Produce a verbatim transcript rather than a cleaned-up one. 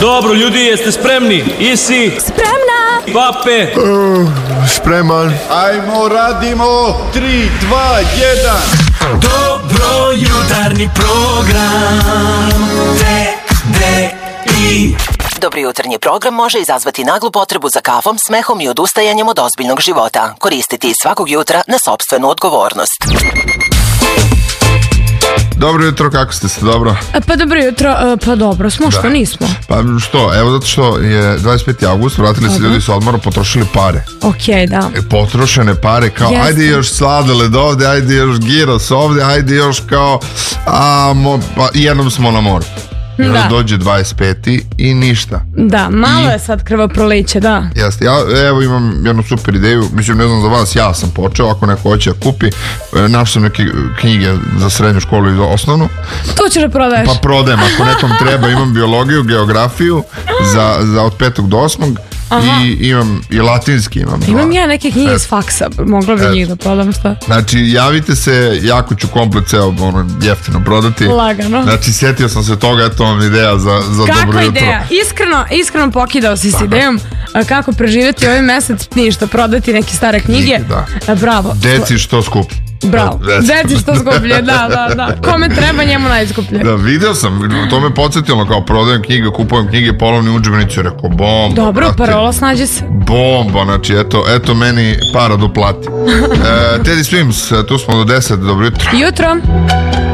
Dobro, ljudi, jeste spremni? Isi? Spremna! Pape? Uh, spreman. Ajmo, radimo. Tri, dva, jedan. Dobro jutarnji program. T D I. Dobri jutarnji program može izazvati naglu potrebu za kafom, smehom i odustajanjem od ozbiljnog života. Koristiti svakog jutra na sopstvenu odgovornost. Dobro jutro, kako ste se, dobro? Pa dobro jutro, pa dobro smo, što nismo? Pa što, evo zato što je dvadeset peti avgust, vratili se ljudi s odmora, potrošili pare. Okej, da. Potrošene pare, kao Jeste. ajde još sladoled ovde, ajde još giros ovde, ajde još kao, a, mo, pa jednom smo na moru. I onda Da. dođe dvadeset peti i ništa. Da, malo je sad krvoproliće, da. Jeste, ja evo imam jednu super ideju, mislim ne znam za vas, ja sam počeo, ako neko hoće da kupi, e, našao sam neke knjige za srednju školu i za osnovnu, To ćeš da prodaješ. pa prodajem ako nekom treba, imam biologiju, geografiju za, za od petog do osmog i imam i latinski imam. Imam dva. ja neke knjige iz faksa, mogla bi Et. njih da prodam, šta? Znači, javite se, jako ću komplet ceo ono, jeftino prodati. Lagano. Znači, setio sam se toga, eto vam ideja za, za Kakva dobro jutro. ideja? Iskreno, iskreno pokidao si s idejom a, kako preživjeti ovaj mesec, ništa, prodati neke stare knjige. Da. A, bravo. Deci što skuplje. Bravo. Deci. Deci što skuplje, da, da, da. Kome treba, njemu najskuplje. Da, video sam, to me podsjetilo, kao prodajem knjige, kupujem knjige, polovni udžbenici, rekao bomba. Dobro, brate. parola snađi se. Bomba, znači eto, eto meni para da uplati. e, Teddy Swims, tu smo do deset, dobro jutro. Jutro.